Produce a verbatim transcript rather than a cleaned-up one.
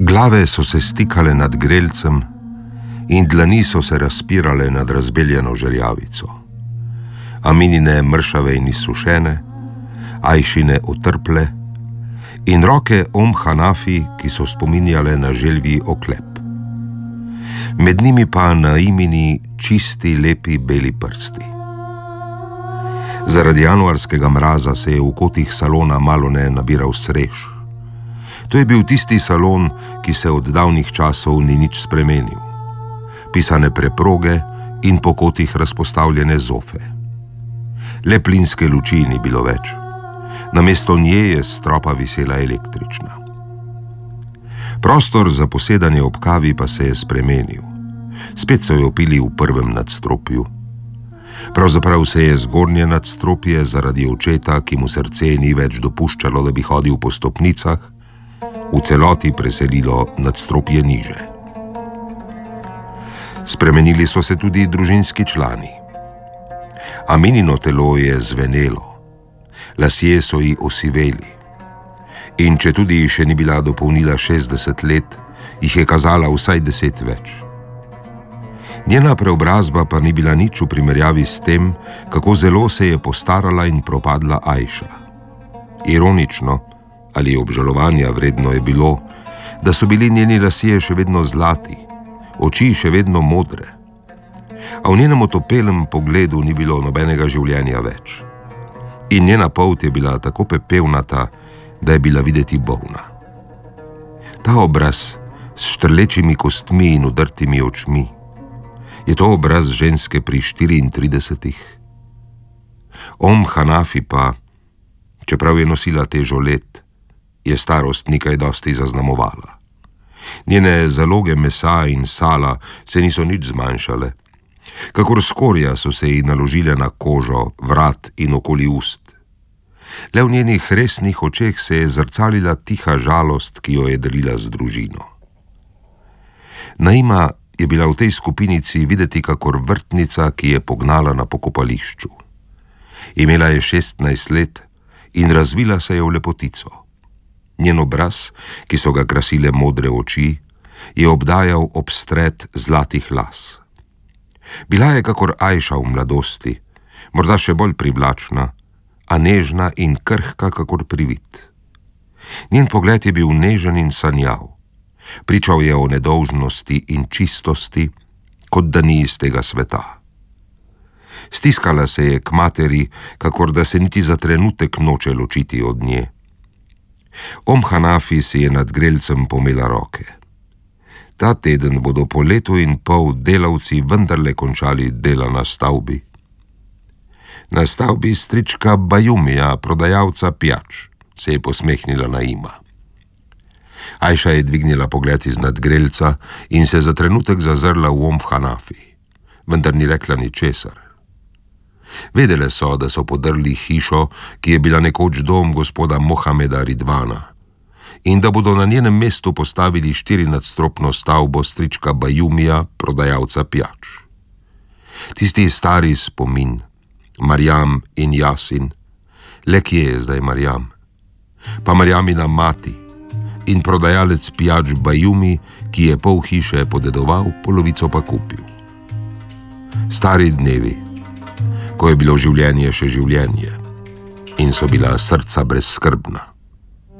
Glave so se stikale nad grelcem in dlani so se razpirale nad razbeljeno žerjavico. Aminine mršave in izsušene, Ajšine otrple in roke Om Hanafi, ki so spominjale na želvji oklep. Med njimi pa Naimini čisti, lepi, beli prsti. Zaradi januarskega mraza se je v kotih salona malone nabiral srež. To je bil tisti salon, ki se od davnih časov ni nič spremenil. Pisane preproge in po kotih razpostavljene zofe. Le plinske luči ni bilo več. Namesto nje je s stropa visela električna. Prostor za posedanje ob kavi pa se je spremenil. Spet so jo pili v prvem nadstropju. Pravzaprav se je zgornje nadstropje zaradi očeta, ki mu srce ni več dopuščalo, da bi hodil po stopnicah, v celoti preselilo nadstropje niže. Spremenili so se tudi družinski člani. Aminino telo je zvenelo, lasje so ji osiveli in če tudi še ni bila dopolnila šestdeset let, jih je kazala vsaj deset več. Njena preobrazba pa ni bila nič v primerjavi s tem, kako zelo se je postarala in propadla Ajša. Ironično ali obžalovanja vredno je bilo, da so bili njeni lasje še vedno zlati, oči še vedno modre, a v njenem otopelem pogledu ni bilo nobenega življenja več. In njena polt je bila tako pepevnata, da je bila videti bolna. Ta obraz s štrlečimi kostmi in udrtimi očmi, je to obraz ženske pri štiriintridesetih? Om Hanafi pa, čeprav je nosila težo let, je starost nekaj dosti zaznamovala. Njene zaloge mesa in sala se niso nič zmanjšale. Kakor skorja so se ji naložile na kožo, vrat in okoli ust. Le v njenih resnih očeh se je zrcalila tiha žalost, ki jo je delila z družino. Naima je bila v tej skupinici videti kakor vrtnica, ki je pognala na pokopališču. Imela je šestnajst let in razvila se je v lepotico. Njen obraz, ki so ga krasile modre oči, je obdajal obstret zlatih las. Bila je kakor Ajša v mladosti, morda še bolj privlačna, a nežna in krhka kakor privid. Njen pogled je bil nežen in sanjav. Pričal je o nedolžnosti in čistosti, kot da ni iz tega sveta. Stiskala se je k materi, kakor da se niti za trenutek noče ločiti od nje. Om Hanafi si je nad grelcem pomela roke. Ta teden bodo po letu in pol delavci vendarle končali dela na stavbi. Na stavbi strička Bajumija, prodajalca pijač, se je posmehnila Naima. Ajša je dvignila pogled iznad grelca in se za trenutek zazrla v Om Hanafi, vendar ni rekla ničesar. Vedele so, da so podrli hišo, ki je bila nekoč dom gospoda Mohameda Ridvana, in da bodo na njenem mestu postavili štirinadstropno stavbo strička Bajumija, prodajalca pijač. Tisti stari spomin, Marjam in Jasin, le kje je zdaj Marjam? Pa Marjamina mati in prodajalec pijač Bajumi, ki je pol hiše podedoval, polovico pa kupil. Stari dnevi, ko je bilo življenje še življenje in so bila srca brezskrbna.